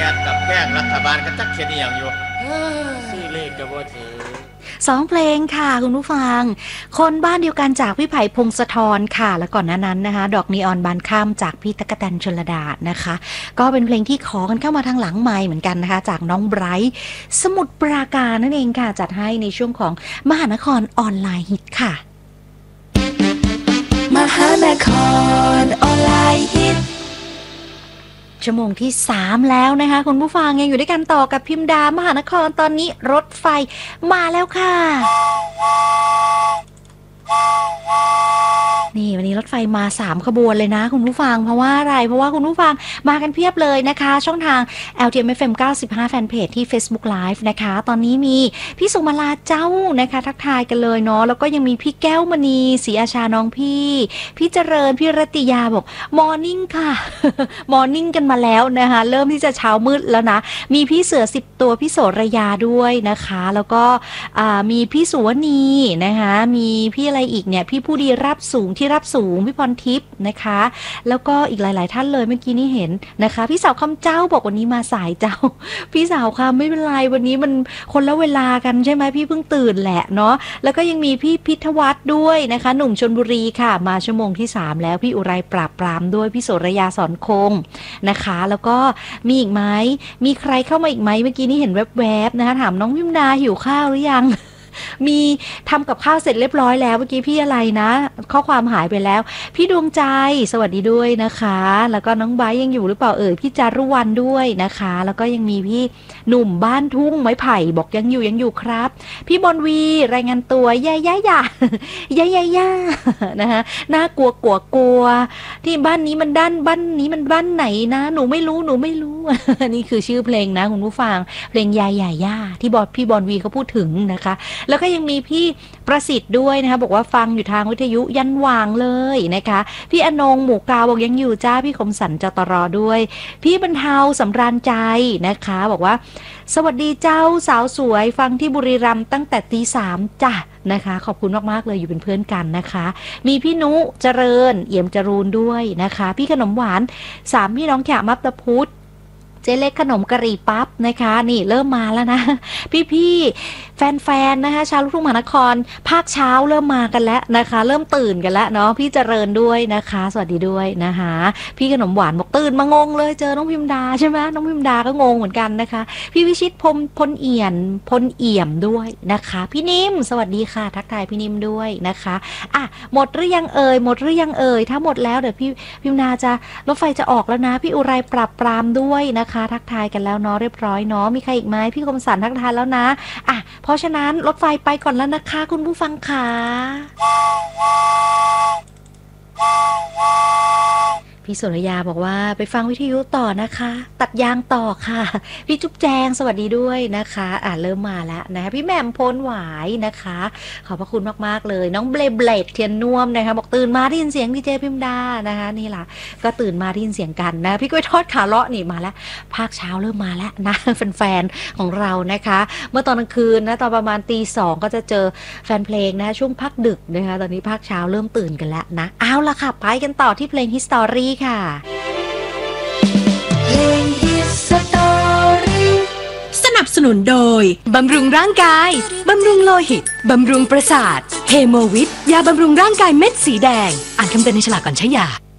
นกับแกล้งรัฐบาลก็จักเขียนอย่างอยู่ซื้อเลขกับว่าถือ 2 เพลงค่ะคุณผู้ฟังคนบ้านเดียวกันจากพี่ไผ่พงศธรค่ะและก่อนหน้านั้นนะคะดอกนีออนบานค่ำจากพี่ตั๊กแตนชลดานะคะก็เป็นเพลงที่ขอกันเข้ามาทางหลังไมค์เหมือนกันนะคะจากน้องไบรท์สมุทรปราการนั่นเองค่ะจัดให้ในช่วงของมหานครออนไลน์ฮิตค่ะมหานครออนไลน์ฮิตชั่วโมงที่3แล้วนะคะคุณผู้ฟังยังอยู่ด้วยกันต่อกับพิมดามหานครตอนนี้รถไฟมาแล้วค่ะนี่วันนี้รถไฟมา3ขบวนเลยนะคุณผู้ฟังเพราะว่าอะไรเพราะว่าคุณผู้ฟังมากันเพียบเลยนะคะช่องทาง LTMFM 95 แฟนเพจที่ Facebook Live นะคะตอนนี้มีพี่สุมาลาเจ้านะคะทักทายกันเลยเนาะแล้วก็ยังมีพี่แก้วมณีศรีอาชาน้องพี่เจริญพี่รติยาบอกมอร์นิ่งค่ะมอร์นิ่งกันมาแล้วนะคะเริ่มที่จะเช้ามืดแล้วนะมีพี่เสือ10ตัวพี่โสระยาด้วยนะคะแล้วก็มีพี่สุวณีนะคะมีพี่อะไรอีกเนี่ยพี่ผู้ดีรับสูงที่รับสูงพี่พรทิพย์นะคะแล้วก็อีกหลายๆท่านเลยเมื่อกี้นี้เห็นนะคะพี่สาวคำเจ้าบอกวันนี้มาสายเจ้าพี่สาวคำไม่เป็นไรวันนี้มันคนละเวลากันใช่ไหมพี่เพิ่งตื่นแหละเนาะแล้วก็ยังมีพี่พิทวัฒน์ด้วยนะคะหนุ่มชลบุรีค่ะมาชั่วโมงที่3แล้วพี่อุไรปราบปรามด้วยพี่โสระยาสอนคงนะคะแล้วก็มีอีกไหมมีใครเข้ามาอีกไหมเมื่อกี้นี้เห็นแวบๆนะคะถามน้องพิมดาหิวข้าวหรือยังมีทำกับข้าวเสร็จเรียบร้อยแล้วเมื่อกี้พี่อะไรนะข้อความหายไปแล้วพี่ดวงใจสวัสดีด้วยนะคะแล้วก็น้องไบยังอยู่หรือเปล่าพี่จารุวรรณด้วยนะคะแล้วก็ยังมีพี่หนุ่มบ้านทุ่งไม้ไผ่บอกยังอยู่ครับพี่บอลวีรายงานตัวย่านะคะน่ากลัวที่บ้านนี้มันบ้านนี้มันบ้านไหนนะหนูไม่รู้ นี่คือชื่อเพลงนะคุณผู้ฟังเพลงย่าที่พี่บอลวีเขาพูดถึงนะคะแล้วก็ยังมีพี่ประสิทธิ์ด้วยนะคะบอกว่าฟังอยู่ทางวิทยุยันวางเลยนะคะพี่อนงหมู่กาวบอกยังอยู่จ้าพี่คมสันจตรด้วยพี่บรรเทาสำราญใจนะคะบอกว่าสวัสดีเจ้าสาวสวยฟังที่บุรีรัมย์ตั้งแต่ตี 3จ้ะนะคะขอบคุณมากๆเลยอยู่เป็นเพื่อนกันนะคะมีพี่นุเจริญเอี่ยมจรูนด้วยนะคะพี่ขนมหวาน3พี่น้องแขกมัปตพุทธเจ๊เล็กขนมกะหรี่ปั๊บนะคะนี่เริ่มมาแล้วนะพี่แฟนๆนะคะชาวลูกทุ่งมหานครภาคเช้าเริ่มมากันแล้วนะคะเริ่มตื่นกันแล้วเนาะพี่เจริญด้วยนะคะสวัสดีด้วยนะคะพี่ขนมหวานบอกตื่นมางงเลยเจอน้องพิมดาใช่ไหมน้องพิมดาก็งงเหมือนกันนะคะพี่วิชิตพลเอี่ยมด้วยนะคะพี่นิ่มสวัสดีค่ะทักทายพี่นิ่มด้วยนะคะหมดหรือยังถ้าหมดแล้วเดี๋ยวพี่พิมดาจะรถไฟจะออกแล้วนะพี่อุไรปรับปรามด้วยนะคะทักทายกันแล้วเนาะเรียบร้อยเนาะมีใครอีกไหมพี่คมสันทักทายแล้วนะเพราะฉะนั้นรถไฟไปก่อนแล้วนะคะคุณผู้ฟังค่ะพี่สุรยาบอกว่าไปฟังวิทยุต่อนะคะตัดยางต่อค่ะพี่จุ๊บแจงสวัสดีด้วยนะคะเริ่มมาแล้วนะคะพี่แหม่มพลหวายนะคะขอบพระคุณมากๆเลยน้องเบลดเทียนน่วมนะคะบอกตื่นมาได้ยินเสียงดีเจพิมดานะคะนี่ล่ะก็ตื่นมาได้ยินเสียงกันนะพี่กล้วยทอดขาเลาะนี่มาแล้วภาคเช้าเริ่มมาแล้วนะแฟนๆของเรานะคะเมื่อตอนกลางคืนนะตอนประมาณตี 2ก็จะเจอแฟนเพลงนะช่วงพักดึกนะคะตอนนี้ภาคเช้าเริ่มตื่นกันแล้วนะเอาล่ะค่ะไปกันต่อที่เพลง Historyค่ะเพลง History สนับสนุนโดยบำรุงร่างกายบำรุงโลหิตบำรุงประสาทเฮโมวิทยาบำรุงร่างกายเม็ดสีแดงอ่านคำเตือนในฉลากก่อนใช้ยา